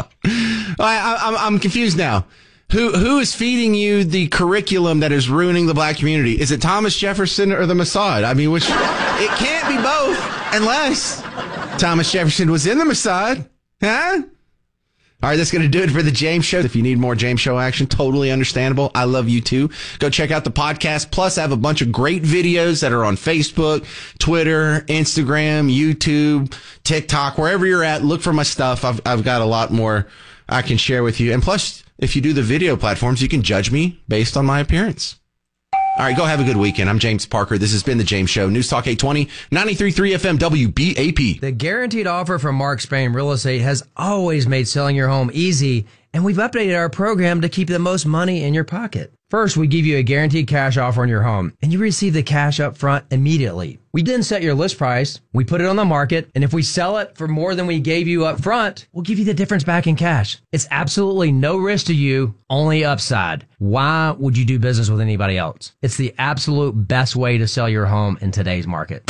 I'm confused now. Who is feeding you the curriculum that is ruining the black community? Is it Thomas Jefferson or the Mossad? I mean, it can't be both unless Thomas Jefferson was in the Mossad. Huh? All right, that's going to do it for the James Show. If you need more James Show action, totally understandable. I love you too. Go check out the podcast. Plus, I have a bunch of great videos that are on Facebook, Twitter, Instagram, YouTube, TikTok, wherever you're at. Look for my stuff. I've got a lot more I can share with you. And plus, if you do the video platforms, you can judge me based on my appearance. All right, go have a good weekend. I'm James Parker. This has been The James Show. News Talk 820, 93.3 FM WBAP. The guaranteed offer from Mark Spain Real Estate has always made selling your home easy, and we've updated our program to keep the most money in your pocket. First, we give you a guaranteed cash offer on your home, and you receive the cash up front immediately. We then set your list price, we put it on the market, and if we sell it for more than we gave you up front, we'll give you the difference back in cash. It's absolutely no risk to you, only upside. Why would you do business with anybody else? It's the absolute best way to sell your home in today's market.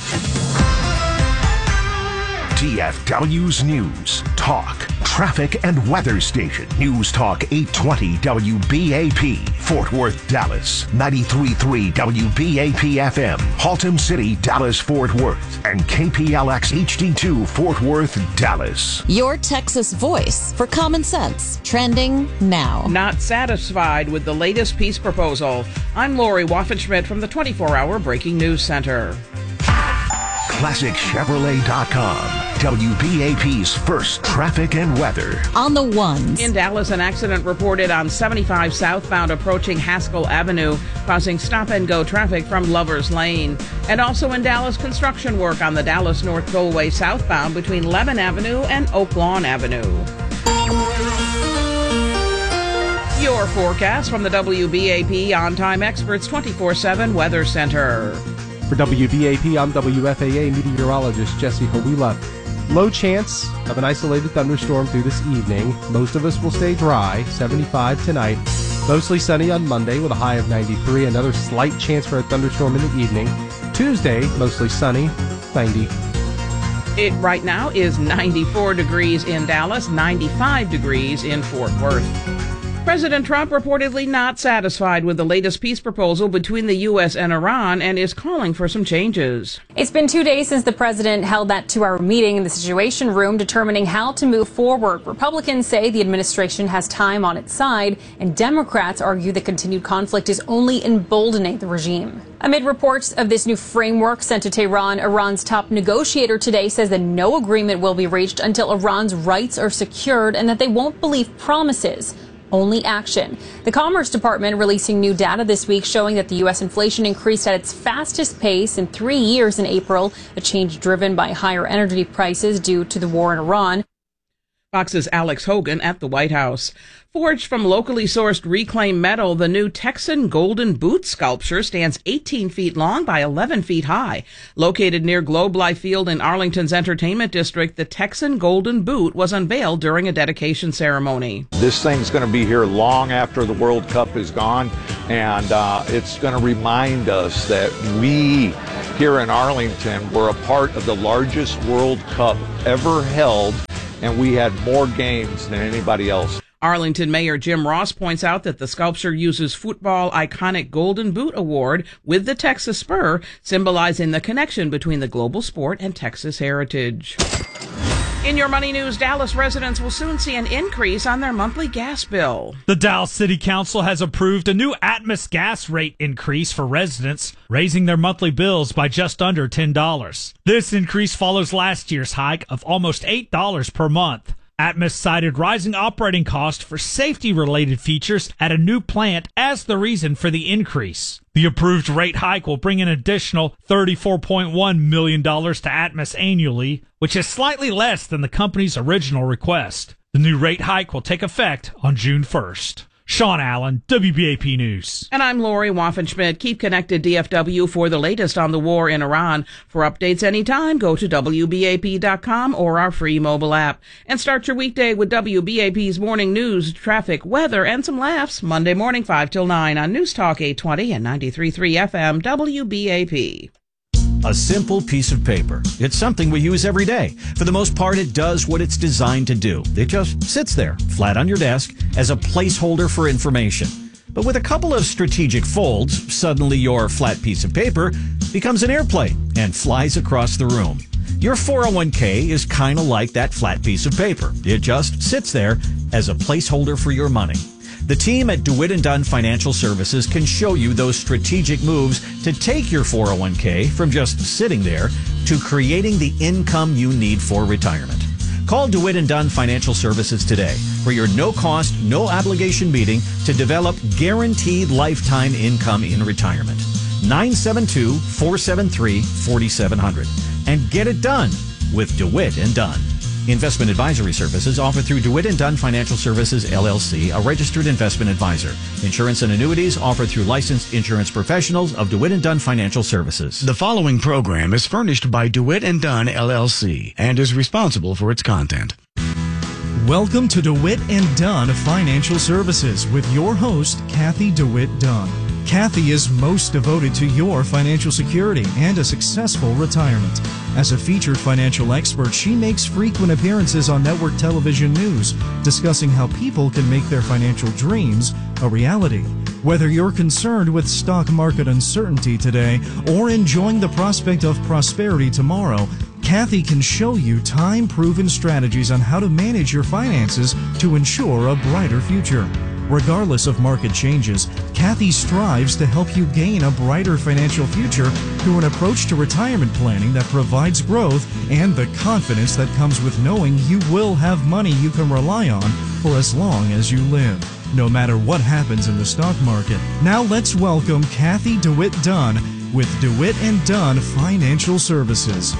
TFW's News, Talk, Traffic and Weather Station. News Talk 820 WBAP. Fort Worth, Dallas. 93.3 WBAP FM. Haltom City, Dallas, Fort Worth. And KPLX HD2 Fort Worth, Dallas. Your Texas voice for common sense. Trending now. Not satisfied with the latest peace proposal. I'm Lori Waffenschmidt from the 24-hour Breaking News Center. ClassicChevrolet.com. WBAP's first traffic and weather. On the ones. In Dallas, an accident reported on 75 southbound approaching Haskell Avenue, causing stop-and-go traffic from Lover's Lane. And also in Dallas, construction work on the Dallas North Tollway southbound between Lemon Avenue and Oak Lawn Avenue. Your forecast from the WBAP On-Time Experts 24/7 Weather Center. For WBAP, I'm WFAA meteorologist Jesse Hawila. Low chance of an isolated thunderstorm through this evening. Most of us will stay dry, 75 tonight. Mostly sunny on Monday with a high of 93. Another slight chance for a thunderstorm in the evening. Tuesday, mostly sunny, 90. It right now is 94 degrees in Dallas, 95 degrees in Fort Worth. President Trump reportedly not satisfied with the latest peace proposal between the U.S. and Iran and is calling for some changes. It's been 2 days since the president held that 2-hour meeting in the Situation Room determining how to move forward. Republicans say the administration has time on its side, and Democrats argue the continued conflict is only emboldening the regime. Amid reports of this new framework sent to Tehran, Iran's top negotiator today says that no agreement will be reached until Iran's rights are secured and that they won't believe promises. Only action. The Commerce Department releasing new data this week showing that the U.S. inflation increased at its fastest pace in 3 years in April, a change driven by higher energy prices due to the war in Iran. Fox's Alex Hogan at the White House. Forged from locally sourced reclaimed metal, the new Texan Golden Boot sculpture stands 18 feet long by 11 feet high. Located near Globe Life Field in Arlington's Entertainment District, the Texan Golden Boot was unveiled during a dedication ceremony. This thing's going to be here long after the World Cup is gone, and it's going to remind us that we here in Arlington were a part of the largest World Cup ever held, and we had more games than anybody else. Arlington Mayor Jim Ross points out that the sculpture uses football iconic Golden Boot Award with the Texas Spur, symbolizing the connection between the global sport and Texas heritage. In your money news, Dallas residents will soon see an increase on their monthly gas bill. The Dallas City Council has approved a new Atmos gas rate increase for residents, raising their monthly bills by just under $10. This increase follows last year's hike of almost $8 per month. Atmos cited rising operating costs for safety-related features at a new plant as the reason for the increase. The approved rate hike will bring an additional $34.1 million to Atmos annually, which is slightly less than the company's original request. The new rate hike will take effect on June 1st. Sean Allen, WBAP News. And I'm Lori Waffenschmidt. Keep connected, DFW, for the latest on the war in Iran. For updates anytime, go to WBAP.com or our free mobile app. And start your weekday with WBAP's morning news, traffic, weather, and some laughs. Monday morning, 5 till 9 on News Talk 820 and 93.3 FM, WBAP. A simple piece of paper. It's something we use every day. For the most part, it does what it's designed to do. It just sits there, flat on your desk, as a placeholder for information. But with a couple of strategic folds, suddenly your flat piece of paper becomes an airplane and flies across the room. Your 401k is kind of like that flat piece of paper. It just sits there as a placeholder for your money. The team at DeWitt & Dunn Financial Services can show you those strategic moves to take your 401k from just sitting there to creating the income you need for retirement. Call DeWitt & Dunn Financial Services today for your no-cost, no-obligation meeting to develop guaranteed lifetime income in retirement. 972-473-4700. And get it done with DeWitt & Dunn. Investment advisory services offered through DeWitt & Dunn Financial Services, LLC, a registered investment advisor. Insurance and annuities offered through licensed insurance professionals of DeWitt & Dunn Financial Services. The following program is furnished by DeWitt & Dunn, LLC, and is responsible for its content. Welcome to DeWitt & Dunn Financial Services with your host, Kathy DeWitt Dunn. Kathy is most devoted to your financial security and a successful retirement. As a featured financial expert, she makes frequent appearances on network television news, discussing how people can make their financial dreams a reality. Whether you're concerned with stock market uncertainty today or enjoying the prospect of prosperity tomorrow, Kathy can show you time-proven strategies on how to manage your finances to ensure a brighter future. Regardless of market changes, Kathy strives to help you gain a brighter financial future through an approach to retirement planning that provides growth and the confidence that comes with knowing you will have money you can rely on for as long as you live, no matter what happens in the stock market. Now let's welcome Kathy DeWitt Dunn with DeWitt & Dunn Financial Services.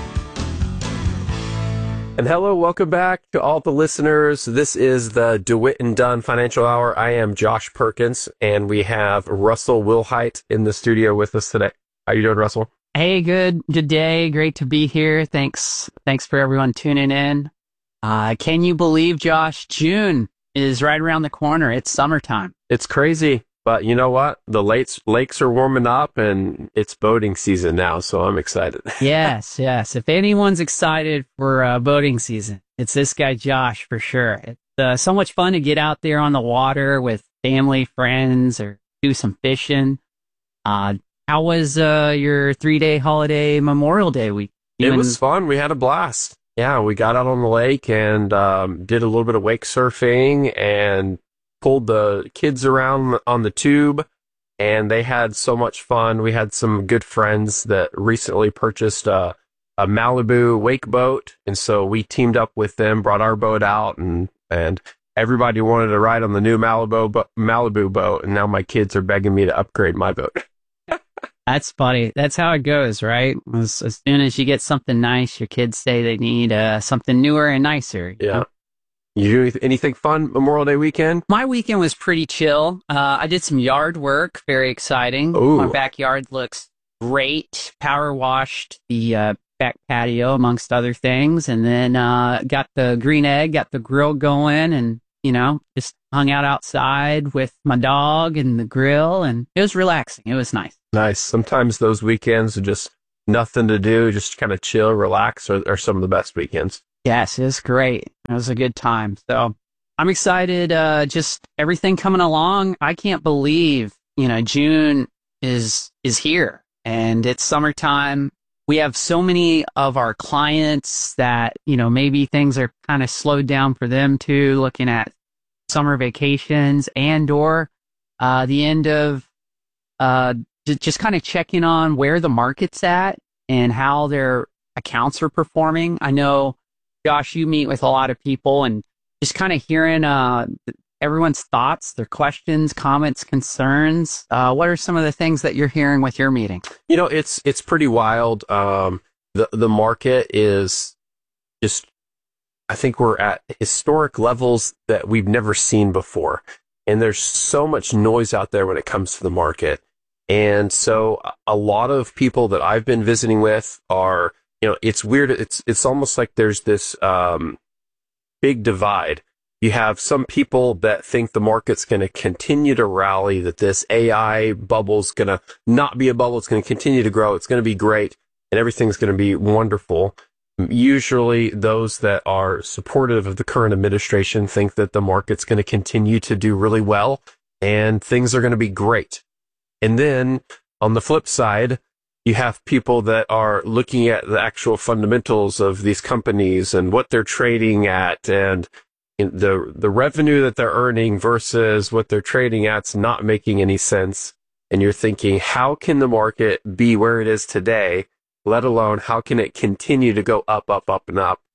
And hello, welcome back to all the listeners. This is the DeWitt & Dunn Financial Hour. I am Josh Perkins, and we have Russell Wilhite in the studio with us today. How you doing, Russell? Hey, good day. Great to be here. Thanks for everyone tuning in. Can you believe, Josh, June is right around the corner. It's summertime. It's crazy. But you know what? The lakes are warming up, and it's boating season now, so I'm excited. Yes. If anyone's excited for boating season, it's this guy, Josh, for sure. It's so much fun to get out there on the water with family, friends, or do some fishing. How was your 3-day holiday Memorial Day week? It was fun. We had a blast. Yeah, we got out on the lake and did a little bit of wake surfing and pulled the kids around on the tube, and they had so much fun. We had some good friends that recently purchased a Malibu wake boat, and so we teamed up with them, brought our boat out, and everybody wanted to ride on the new Malibu boat, and now my kids are begging me to upgrade my boat. That's funny. That's how it goes, right? As soon as you get something nice, your kids say they need something newer and nicer. Yeah. You do anything fun Memorial Day weekend? My weekend was pretty chill. I did some yard work, very exciting. Ooh. My backyard looks great. Power washed the back patio, amongst other things, and then got the green egg, got the grill going, and just hung out outside with my dog and the grill, and it was relaxing. It was nice. Nice. Sometimes those weekends are just nothing to do, just kind of chill, relax, are some of the best weekends. Yes, it was great. It was a good time. So I'm excited. Just everything coming along. I can't believe, June is here and it's summertime. We have so many of our clients that, maybe things are kind of slowed down for them too, looking at summer vacations and/or the end of just kind of checking on where the market's at and how their accounts are performing. I know, Josh, you meet with a lot of people and just kind of hearing everyone's thoughts, their questions, comments, concerns. What are some of the things that you're hearing with your meeting? It's pretty wild. The market is just, I think we're at historic levels that we've never seen before. And there's so much noise out there when it comes to the market. And so a lot of people that I've been visiting with are, it's weird. It's almost like there's this big divide. You have some people that think the market's going to continue to rally, that this AI bubble's going to not be a bubble. It's going to continue to grow. It's going to be great, and everything's going to be wonderful. Usually those that are supportive of the current administration think that the market's going to continue to do really well and things are going to be great. And then on the flip side, you have people that are looking at the actual fundamentals of these companies and what they're trading at and the revenue that they're earning versus what they're trading at's not making any sense. And you're thinking, how can the market be where it is today, let alone how can it continue to go up, up, up, and up?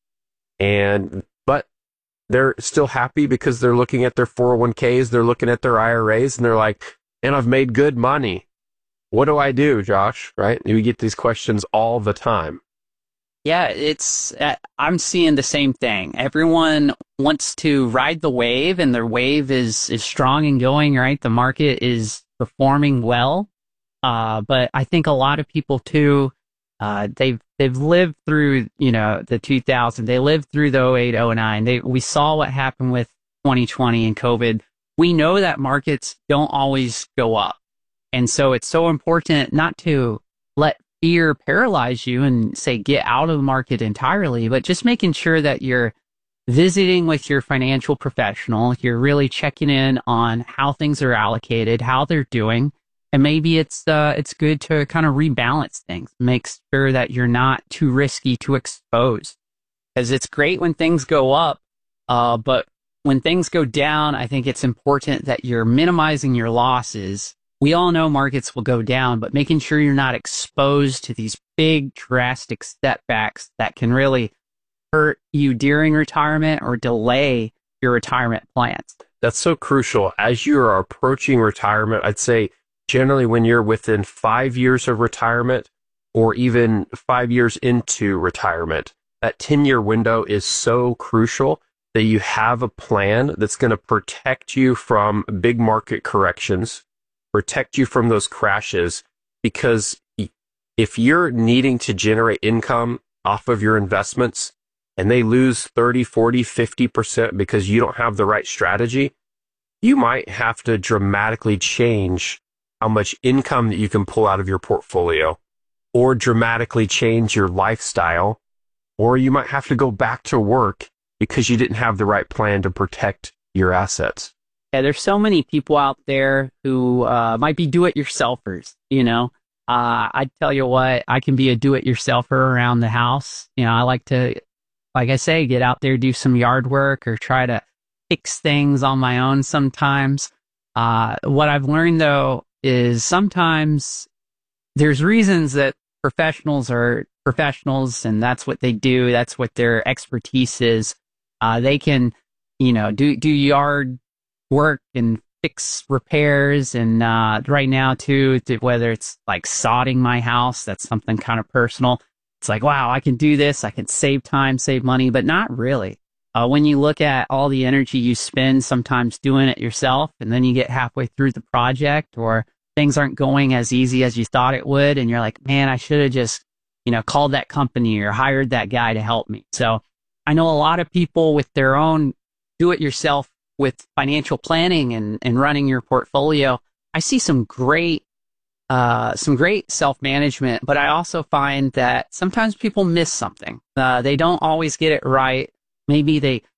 But they're still happy because they're looking at their 401ks, they're looking at their IRAs, and they're like, and I've made good money. What do I do, Josh? Right? We get these questions all the time. Yeah, I'm seeing the same thing. Everyone wants to ride the wave, and their wave is strong and going, right? The market is performing well. But I think a lot of people too, they've lived through, the 2000s. They lived through the 08, 09. We saw what happened with 2020 and COVID. We know that markets don't always go up. And so it's so important not to let fear paralyze you and say get out of the market entirely, but just making sure that you're visiting with your financial professional. You're really checking in on how things are allocated, how they're doing, and maybe it's good to kind of rebalance things, make sure that you're not too risky to expose. Because it's great when things go up, but when things go down, I think it's important that you're minimizing your losses. We all know markets will go down, but making sure you're not exposed to these big, drastic setbacks that can really hurt you during retirement or delay your retirement plans. That's so crucial. As you are approaching retirement, I'd say generally when you're within 5 years of retirement or even 5 years into retirement, that 10-year window is so crucial that you have a plan that's going to protect you from big market corrections, protect you from those crashes, because if you're needing to generate income off of your investments and they lose 30, 40, 50% because you don't have the right strategy, you might have to dramatically change how much income that you can pull out of your portfolio, or dramatically change your lifestyle, or you might have to go back to work because you didn't have the right plan to protect your assets. Yeah, there's so many people out there who might be do-it-yourselfers, I tell you what, I can be a do-it-yourselfer around the house. I like to, like I say, get out there, do some yard work or try to fix things on my own sometimes. What I've learned, though, is sometimes there's reasons that professionals are professionals and that's what they do. That's what their expertise is. They can, do yard work and fix repairs, and right now too, whether it's like sodding my house, that's something kind of personal. It's like, wow, I can do this, I can save time, save money, but not really. When you look at all the energy you spend sometimes doing it yourself, and then you get halfway through the project or things aren't going as easy as you thought it would, and you're like, man, I should have just, called that company or hired that guy to help me. So I know a lot of people with their own do-it-yourself with financial planning and running your portfolio. I see some great self-management, but I also find that sometimes people miss something. They don't always get it right. Maybe they